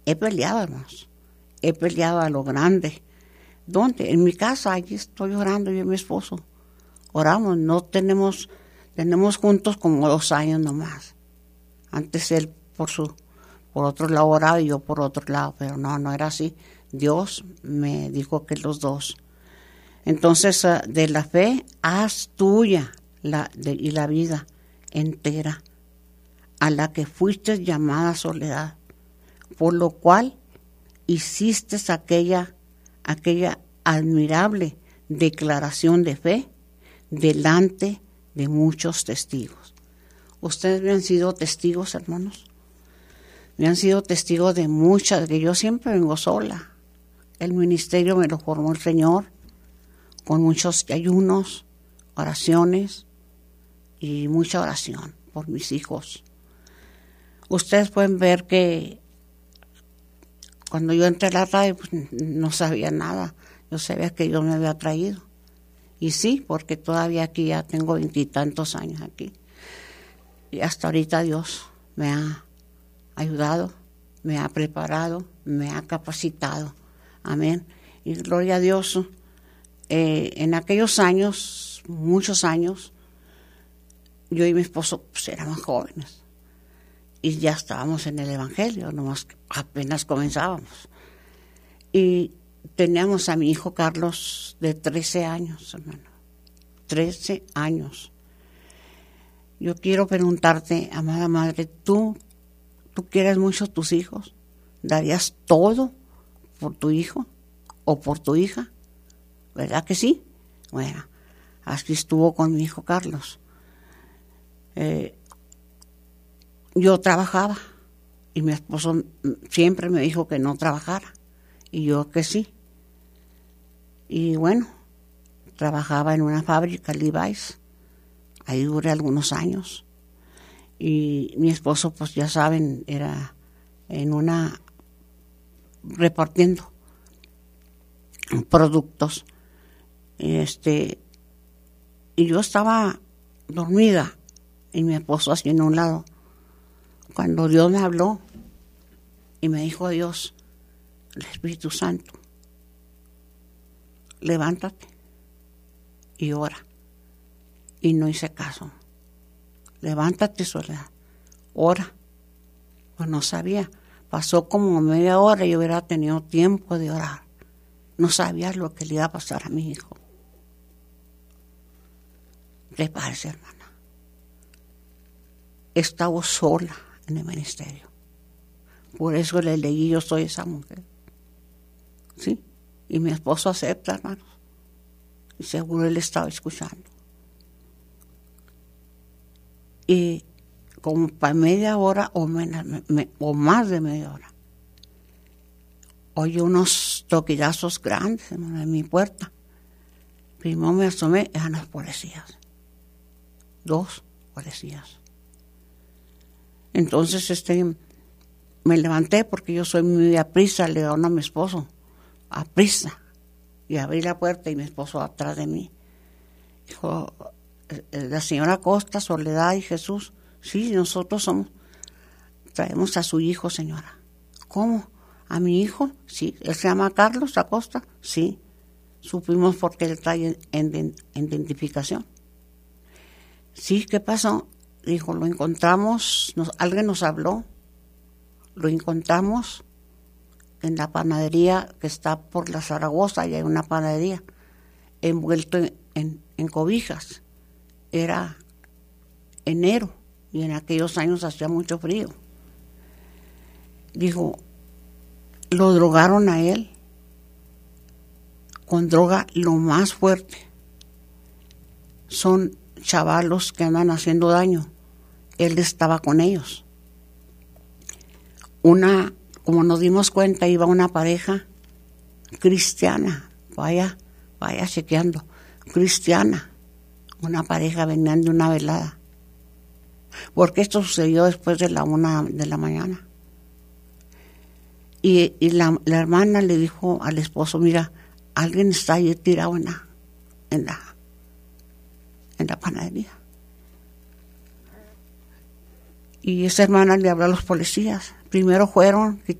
he peleado, hermanos. He peleado a lo grande. ¿Dónde? En mi casa, allí estoy orando yo y mi esposo. Oramos, no tenemos juntos como 2 años nomás. Antes él por otro lado oraba y yo por otro lado, pero no era así. Dios me dijo que los dos. Entonces, de la fe, haz tuya y la vida entera, a la que fuiste llamada soledad, por lo cual hiciste aquella admirable declaración de fe delante de muchos testigos. Ustedes me han sido testigos, hermanos. Me han sido testigos de muchas, que yo siempre vengo sola. El ministerio me lo formó el Señor, con muchos ayunos, oraciones y mucha oración por mis hijos. Ustedes pueden ver que cuando yo entré a la radio, pues, no sabía nada. Yo sabía que Dios me había traído. Y sí, porque todavía aquí ya tengo 20 y tantos años aquí. Y hasta ahorita Dios me ha ayudado, me ha preparado, me ha capacitado. Amén. Y gloria a Dios. En aquellos años, muchos años, yo y mi esposo pues éramos jóvenes. Y ya estábamos en el Evangelio, nomás apenas comenzábamos. Y teníamos a mi hijo Carlos de 13 años, hermano. 13 años. Yo quiero preguntarte, amada madre, ¿tú quieres mucho a tus hijos? ¿Darías todo por tu hijo o por tu hija? ¿Verdad que sí? Bueno, así estuvo con mi hijo Carlos. Yo trabajaba y mi esposo siempre me dijo que no trabajara y yo que sí. Y bueno, trabajaba en una fábrica, Levi's. Ahí duré algunos años. Y mi esposo, pues ya saben, era repartiendo productos. Y yo estaba dormida y mi esposo así en un lado. Cuando Dios me habló y me dijo Dios, el Espíritu Santo, levántate y ora. Y no hice caso. Levántate, Soledad, ora. Pues no sabía. Pasó como media hora y yo hubiera tenido tiempo de orar. No sabía lo que le iba a pasar a mi hijo. Prepárese, hermana. Estaba sola en el ministerio. Por eso le leí, yo soy esa mujer. ¿Sí? Y mi esposo acepta, hermanos. Y seguro él estaba escuchando. Y como para media hora o más de media hora, oí unos toquillazos grandes en mi puerta. Primero me asomé, eran los policías. 2 policías. Entonces me levanté porque yo soy muy aprisa, le doy a mi esposo, aprisa. Y abrí la puerta y mi esposo atrás de mí. Dijo, la señora Acosta, Soledad y Jesús, sí, nosotros traemos a su hijo, señora. ¿Cómo? ¿A mi hijo? Sí. ¿Él se llama Carlos Acosta? Sí. Supimos porque él trae identificación. Sí, ¿qué pasó? Dijo, lo encontramos, alguien nos habló, lo encontramos en la panadería que está por la Zaragoza, y hay una panadería, envuelto en cobijas. Era enero y en aquellos años hacía mucho frío. Dijo, lo drogaron a él con droga lo más fuerte. Son chavalos que andan haciendo daño. Él estaba con ellos. Como nos dimos cuenta, iba una pareja cristiana, vaya chequeando, cristiana. Una pareja venían de una velada. Porque esto sucedió después de la 1 de la mañana. Y la hermana le dijo al esposo, mira, alguien está ahí tirado en la panadería. Y esa hermana le habló a los policías. Primero fueron,